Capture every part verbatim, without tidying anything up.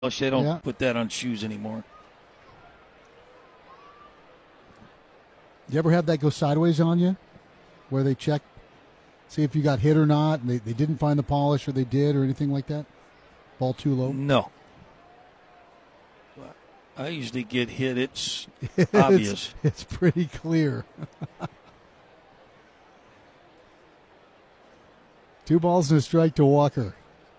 They don't Yeah. put that on shoes anymore. You ever have that go sideways on you, where they check, see if you got hit or not, and they, they didn't find the polish, or they did, or anything like that? Ball too low? No. I usually get hit. It's obvious. It's, it's pretty clear. Two balls and a strike to Walker.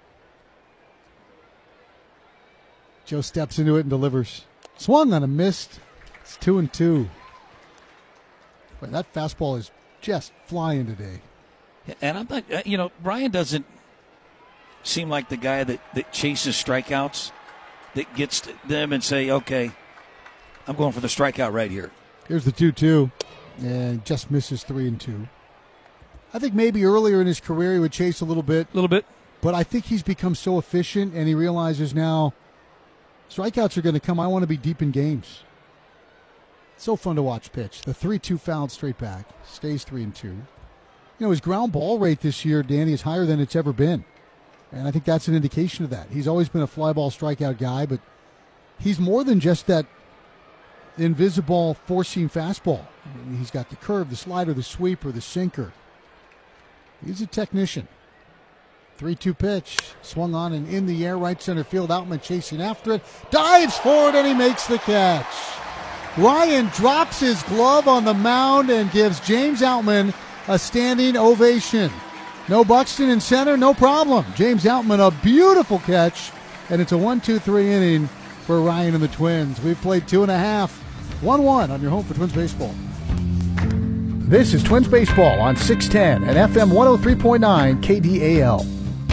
Joe steps into it and delivers. Swung on a missed. It's two and two. Boy, that fastball is just flying today. And I'm not, you know, Brian doesn't seem like the guy that, that chases strikeouts, that gets to them and say, okay, I'm going for the strikeout right here. Here's the two two, and just misses three and two. I think maybe earlier in his career he would chase a little bit. A little bit. But I think he's become so efficient, and he realizes now strikeouts are going to come. I want to be deep in games. So fun to watch pitch. The three two fouled straight back. Stays three and two. You know, his ground ball rate this year, Danny, is higher than it's ever been. And I think that's an indication of that. He's always been a fly ball strikeout guy, but he's more than just that invisible four-seam fastball. I mean, he's got the curve, the slider, the sweeper, the sinker. He's a technician. three two pitch. Swung on and in the air, right center field. Outman chasing after it. Dives forward and he makes the catch. Ryan drops his glove on the mound and gives James Outman a standing ovation. No Buxton in center, no problem. James Outman, a beautiful catch, and it's a one two three inning for Ryan and the Twins. We've played two and a half, one one on your home for Twins Baseball. This is Twins Baseball on six ten and F M one oh three point nine K D A L.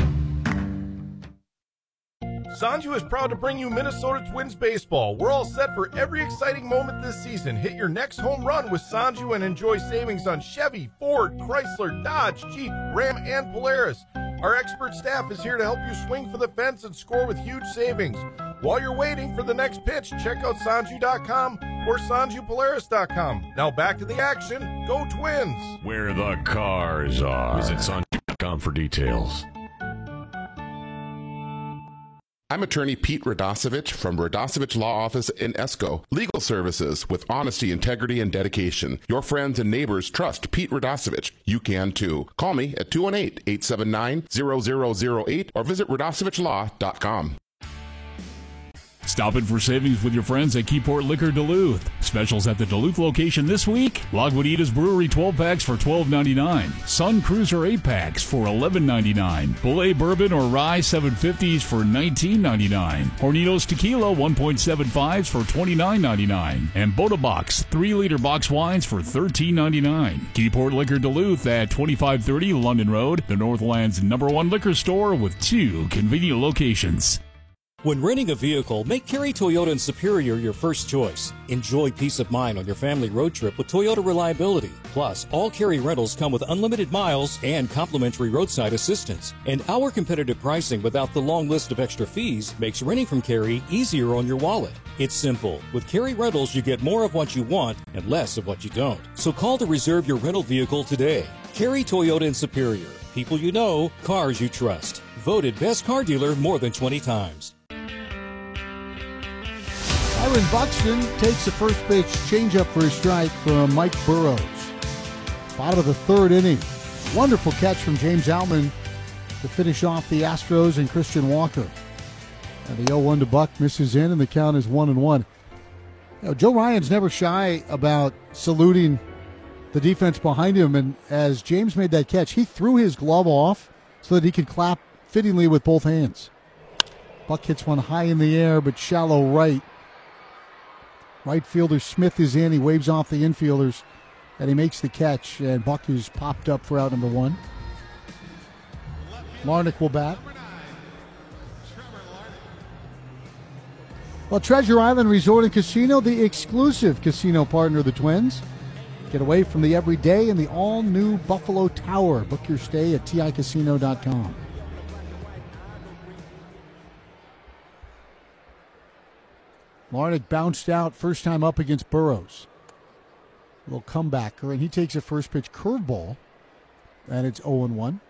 Sanju is proud to bring you Minnesota Twins baseball. We're all set for every exciting moment this season. Hit your next home run with Sanju and enjoy savings on Chevy, Ford, Chrysler, Dodge, Jeep, Ram, and Polaris. Our expert staff is here to help you swing for the fence and score with huge savings. While you're waiting for the next pitch, check out Sanju dot com or Sanju Polaris dot com. Now back to the action. Go Twins! Where the cars are. Visit Sanju dot com for details. I'm attorney Pete Radosevich from Radosevich Law Office in Esco. Legal services with honesty, integrity, and dedication. Your friends and neighbors trust Pete Radosevich. You can too. Call me at two one eight, eight seven nine, zero zero zero eight or visit Radosevich Law dot com. Stop in for savings with your friends at Keyport Liquor Duluth. Specials at the Duluth location this week. Lagunitas Brewery twelve packs for twelve ninety-nine. Sun Cruiser eight packs for eleven ninety-nine. Bullet Bourbon or Rye seven fifties for nineteen ninety-nine. Hornitos Tequila one point seven fives for twenty-nine ninety-nine. And Boda Box three liter box wines for thirteen ninety-nine. Keyport Liquor Duluth at twenty-five thirty London Road, the Northland's number one liquor store with two convenient locations. When renting a vehicle, make Cary Toyota and Superior your first choice. Enjoy peace of mind on your family road trip with Toyota Reliability. Plus, all Cary rentals come with unlimited miles and complimentary roadside assistance. And our competitive pricing without the long list of extra fees makes renting from Cary easier on your wallet. It's simple. With Cary Rentals, you get more of what you want and less of what you don't. So call to reserve your rental vehicle today. Cary Toyota and Superior. People you know, cars you trust. Voted best car dealer more than twenty times. Byron Buxton takes the first pitch changeup for a strike from Mike Burrows. Bottom of the third inning. Wonderful catch from James Outman to finish off the Astros and Christian Walker. And the oh one to Buck misses in, and the count is one and one. You know, Joe Ryan's never shy about saluting the defense behind him, and as James made that catch, he threw his glove off so that he could clap fittingly with both hands. Buck hits one high in the air, but shallow right. Right fielder Smith is in. He waves off the infielders, and he makes the catch. And Buck is popped up for out number one. Larnach will bat. Well, Treasure Island Resort and Casino, the exclusive casino partner of the Twins. Get away from the everyday in the all-new Buffalo Tower. Book your stay at T I casino dot com. Larnach bounced out first time up against Burrows. A little comebacker, and he takes a first pitch curveball, and it's oh and one.